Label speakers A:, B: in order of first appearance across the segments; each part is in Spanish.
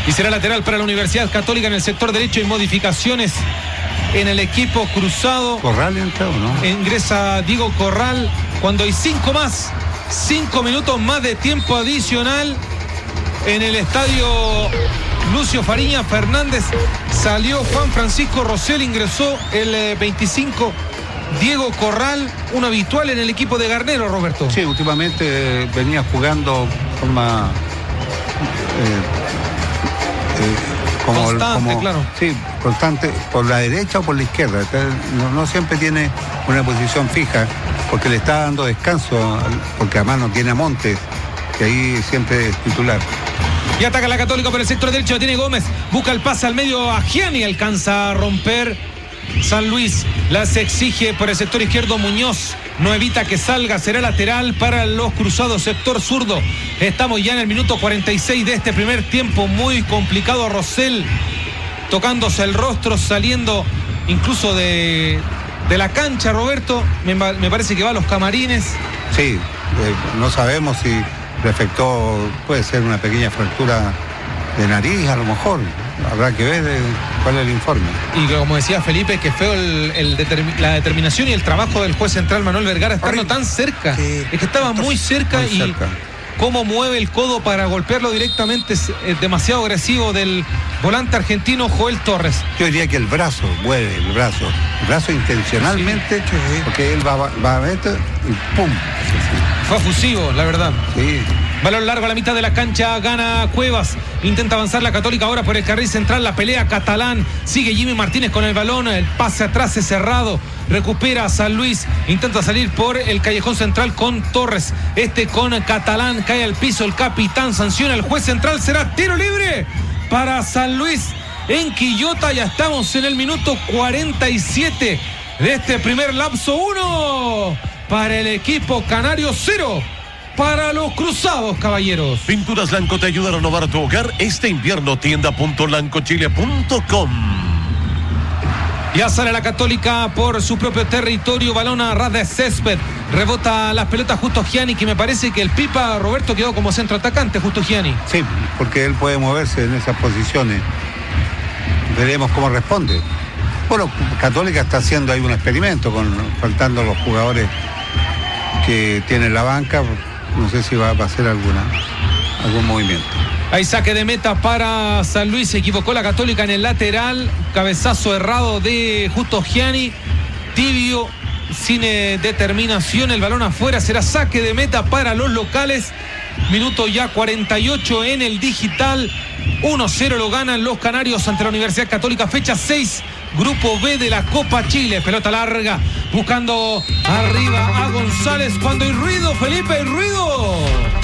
A: Y será lateral para la Universidad Católica en el sector derecho. Y modificaciones en el equipo cruzado.
B: ¿Corral entra o no?
A: Ingresa Diego Corral cuando hay 5 minutos más de tiempo adicional en el estadio Lucio Fariña Fernández. Salió Juan Francisco Rosell, ingresó el 25 Diego Corral, un habitual en el equipo de Garnero, Roberto.
B: Sí, últimamente venía jugando de forma
A: constante, claro.
B: Sí, constante, por la derecha o por la izquierda. No siempre tiene una posición fija, porque le está dando descanso, porque además no tiene a Montes, que ahí siempre es titular.
A: Y ataca la Católica por el sector derecho, tiene Gómez, busca el pase al medio a Gianni, alcanza a romper San Luis, las exige por el sector izquierdo Muñoz, no evita que salga, será lateral para los cruzados, sector zurdo. Estamos ya en el minuto 46 de este primer tiempo, muy complicado. Rosell tocándose el rostro, saliendo incluso de la cancha, Roberto, me parece que va a los camarines.
B: Sí, no sabemos si le afectó, puede ser una pequeña fractura de nariz, a lo mejor. Habrá que ver cuál es el informe.
A: Y como decía Felipe, que feo la determinación y el trabajo del juez central Manuel Vergara estando tan cerca. Sí. Es que estaba muy cerca y cómo mueve el codo para golpearlo directamente es demasiado agresivo del volante argentino Joel Torres.
B: Yo diría que el brazo mueve, el brazo intencionalmente, sí. Porque él va a meter y ¡pum!
A: Fue efusivo, la verdad.
B: Sí.
A: Balón largo a la mitad de la cancha, gana Cuevas, intenta avanzar la Católica ahora por el carril central, la pelea Catalán, sigue Jimmy Martínez con el balón, el pase atrás es cerrado, recupera a San Luis, intenta salir por el callejón central con Torres, con Catalán, cae al piso el capitán, sanciona el juez central, será tiro libre para San Luis en Quillota. Ya estamos en el minuto 47 de este primer lapso. 1 para el equipo canario, 0 para los cruzados, caballeros.
C: Pinturas Lanco te ayuda a renovar tu hogar este invierno. Tienda.lancochile.com.
A: Ya sale la Católica por su propio territorio, balón a ras de césped, rebota las pelotas Justo Gianni, que me parece que el Pipa, Roberto, quedó como centroatacante, Justo Gianni.
B: Sí, porque él puede moverse en esas posiciones. Veremos cómo responde. Bueno, Católica está haciendo ahí un experimento, faltando los jugadores que tienen la banca. No sé si va a hacer algún movimiento.
A: Hay saque de meta para San Luis. Se equivocó la Católica en el lateral. Cabezazo errado de Justo Gianni. Tibio, sin determinación. El balón afuera. Será saque de meta para los locales. Minuto ya 48 en el digital. 1-0 lo ganan los canarios ante la Universidad Católica. Fecha 6. Grupo B de la Copa Chile. Pelota larga, buscando arriba a González. Cuando hay ruido, Felipe, hay ruido.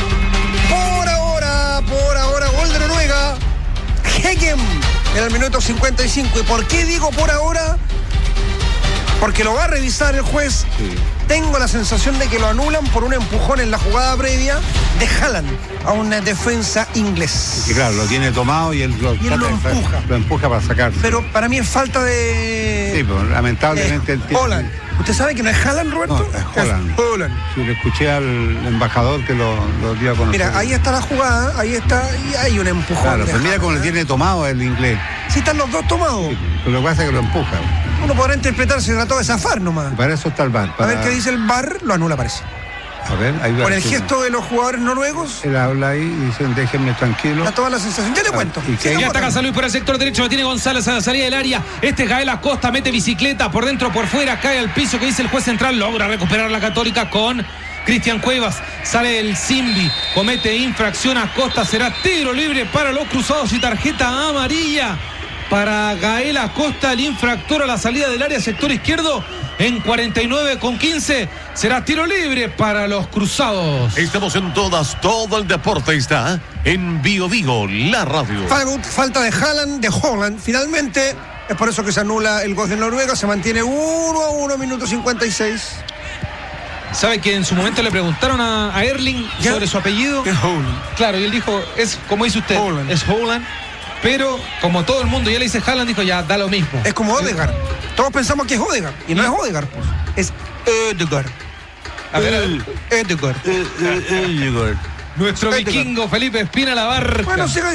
D: Por ahora, gol de Noruega. Hegem en el minuto 55. ¿Y por qué digo por ahora? Porque lo va a revisar el juez. Sí. Tengo la sensación de que lo anulan por un empujón en la jugada previa de Haaland a una defensa inglés.
B: Sí, claro, lo tiene tomado y él lo empuja. Lo empuja para sacarse.
D: Pero para mí es falta de...
B: Sí, pero lamentablemente...
D: Haaland. ¿Usted sabe que no es Haaland, Roberto?
B: No, es Haaland. Sí, le escuché al embajador que lo dio a conocer.
D: Mira, ahí está la jugada, ahí está, y hay un empujón.
B: Claro, pero mira cómo le tiene tomado el inglés.
D: Sí, están los dos tomados. Sí,
B: pero lo que pasa es que lo empuja.
D: Uno podrá interpretar si trató de zafar nomás.
B: Y para eso está el VAR.
D: A ver qué dice el VAR, lo anula, parece.
B: A ver, ahí va.
D: Con el gesto de los jugadores noruegos.
B: Él habla ahí y dicen, déjenme tranquilo.
D: Da toda la sensación. Ya le cuento.
A: Y ataca San Luis por el sector derecho, lo tiene González a la salida del área. Gael Acosta mete bicicleta por dentro, por fuera, cae al piso, que dice el juez central. Logra recuperar la Católica con Cristian Cuevas. Sale el Simbi, comete infracción Acosta. Será tiro libre para los cruzados y tarjeta amarilla para Gael Acosta, el infractor a la salida del área, sector izquierdo. En 49:15 será tiro libre para los cruzados.
C: Estamos en todas, todo el deporte está en Bio Vigo, la radio.
D: Falta de Haaland, de Holland. Finalmente, es por eso que se anula el gol de Noruega. Se mantiene 1-1, minuto 56.
A: ¿Sabe que en su momento le preguntaron a Erling sobre su apellido?
D: Es Holland.
A: Claro, y él dijo, es como dice usted,
D: Holland.
A: Es Holland. Pero como todo el mundo ya le dice Haaland, dijo ya da lo mismo.
D: Es como Odegaard. Todos pensamos que es Odegaard. Y no es Odegaard, pues. Es Ødegaard.
A: A ver,
D: Ødegaard.
A: Nuestro vikingo Felipe Espina la barca.
D: Bueno, siga